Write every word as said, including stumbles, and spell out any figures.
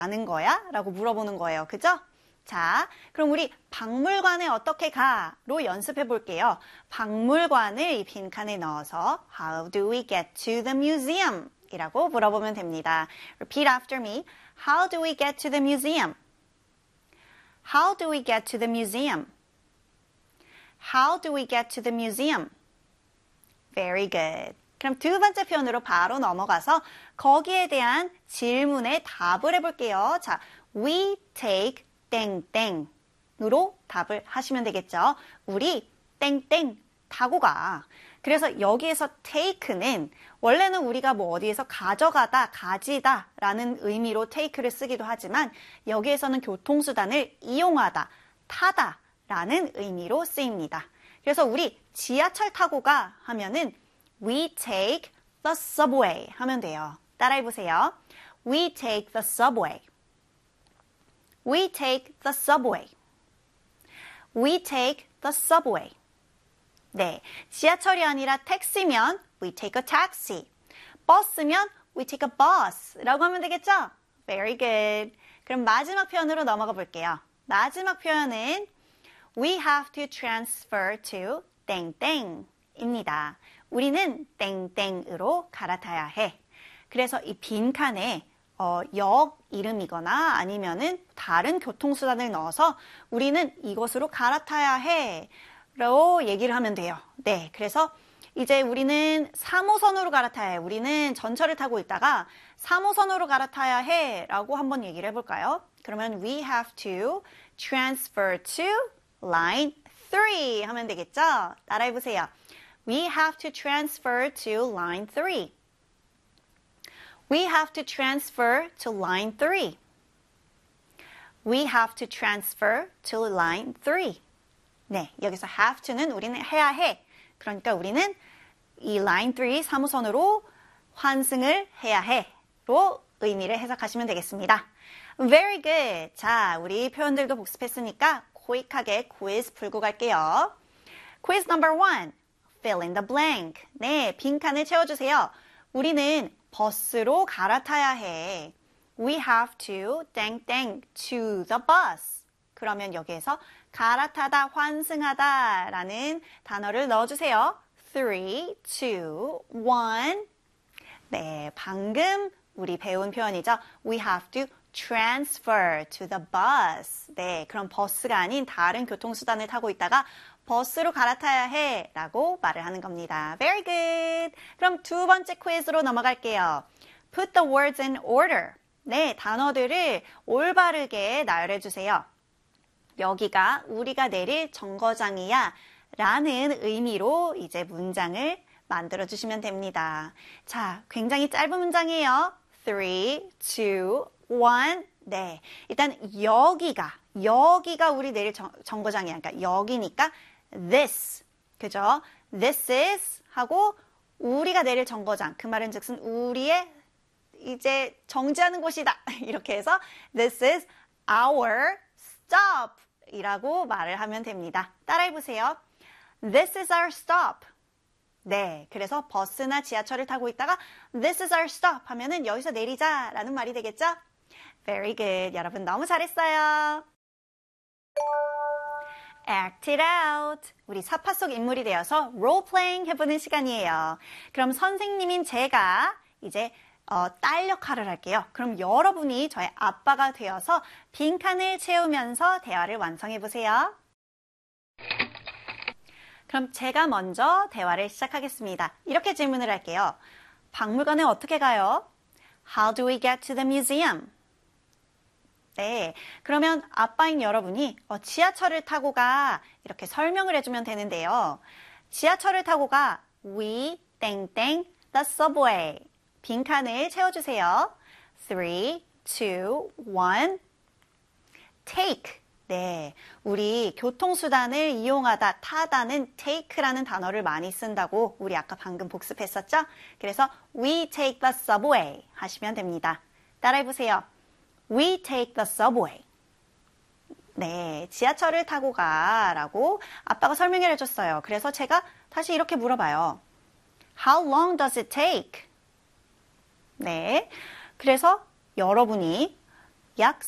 가는 거야? 라고 물어보는 거예요. 그죠? 자, 그럼 우리 박물관에 어떻게 가? 로 연습해 볼게요. 박물관을 이 빈칸에 넣어서 How do we get to the museum? 이라고 물어보면 됩니다. Repeat after me. How do we get to the museum? How do we get to the museum? How do we get to the museum? Very good. 그럼 두 번째 표현으로 바로 넘어가서 거기에 대한 질문에 답을 해볼게요. 자, we take 땡땡으로 답을 하시면 되겠죠. 우리 땡땡 타고 가. 그래서 여기에서 take는 원래는 우리가 뭐 어디에서 가져가다, 가지다 라는 의미로 take를 쓰기도 하지만 여기에서는 교통수단을 이용하다, 타다 라는 의미로 쓰입니다. 그래서 우리 지하철 타고 가 하면은 we take the subway 하면 돼요. 따라해보세요. We take the subway. We take the subway. We take the subway. 네, 지하철이 아니라 택시면 we take a taxi. 버스면 we take a bus 라고 하면 되겠죠? Very good. 그럼 마지막 표현으로 넘어가 볼게요. 마지막 표현은 we have to transfer to 땡땡입니다. 우리는 땡땡으로 갈아타야 해. 그래서 이 빈칸에 어, 역 이름이거나 아니면은 다른 교통수단을 넣어서 우리는 이것으로 갈아타야 해. 라고 얘기를 하면 돼요. 네, 그래서 이제 우리는 삼 호선으로 갈아타야 해. 우리는 전철을 타고 있다가 삼 호선으로 갈아타야 해. 라고 한번 얘기를 해볼까요? 그러면 we have to transfer to line three 하면 되겠죠? 따라해보세요. We have to transfer to line three. We have to transfer to line three. We have to transfer to line three. 네, 여기서 have to는 우리는 해야 해. 그러니까 우리는 이 line three 삼 호선으로 환승을 해야 해. 로 의미를 해석하시면 되겠습니다. Very good. 자, 우리 표현들도 복습했으니까 고익하게 quiz 풀고 갈게요. Quiz number one. Fill in the blank. 네, 빈칸을 채워주세요. 우리는 버스로 갈아타야 해. We have to 땡땡 to the bus. 그러면 여기에서 갈아타다, 환승하다 라는 단어를 넣어주세요. three, two, one. 네, 방금 우리 배운 표현이죠. We have to transfer to the bus. 네, 그럼 버스가 아닌 다른 교통수단을 타고 있다가 버스로 갈아타야 해 라고 말을 하는 겁니다. Very good. 그럼 두 번째 퀴즈로 넘어갈게요. Put the words in order. 네, 단어들을 올바르게 나열해 주세요. 여기가 우리가 내릴 정거장이야 라는 의미로 이제 문장을 만들어 주시면 됩니다. 자, 굉장히 짧은 문장이에요. three, two, one. 네, 일단 여기가 여기가 우리 내릴 정, 정거장이야. 그러니까 여기니까 this, 그죠? This is 하고 우리가 내릴 정거장. 그 말은 즉슨 우리의 이제 정지하는 곳이다. 이렇게 해서 this is our stop 이라고 말을 하면 됩니다. 따라해보세요. This is our stop. 네, 그래서 버스나 지하철을 타고 있다가 This is our stop 하면은 여기서 내리자 라는 말이 되겠죠? Very good. 여러분 너무 잘했어요. Act it out. 우리 사파 속 인물이 되어서 role playing 해보는 시간이에요. 그럼 선생님인 제가 이제 어, 딸 역할을 할게요. 그럼 여러분이 저의 아빠가 되어서 빈칸을 채우면서 대화를 완성해 보세요. 그럼 제가 먼저 대화를 시작하겠습니다. 이렇게 질문을 할게요. 박물관에 어떻게 가요? How do we get to the museum? 네, 그러면 아빠인 여러분이 어, 지하철을 타고 가 이렇게 설명을 해주면 되는데요. 지하철을 타고 가 We 땡땡 the subway. 빈칸을 채워주세요. three, two, one. take. 네, 우리 교통수단을 이용하다, 타다는 take라는 단어를 많이 쓴다고 우리 아까 방금 복습했었죠? 그래서 we take the subway 하시면 됩니다. 따라해보세요. We take the subway. 네, 지하철을 타고 가 라고 아빠가 설명을 해줬어요. 그래서 제가 다시 이렇게 물어봐요. How long does it take? 네, 그래서 여러분이 약